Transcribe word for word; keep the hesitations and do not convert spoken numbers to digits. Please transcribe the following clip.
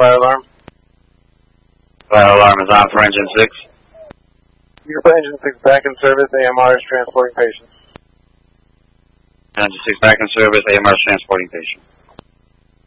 fire alarm. Fire alarm is on for engine six. Your engine six back in service, A M R is transporting patients. Engine six back in service, A M R is transporting patient.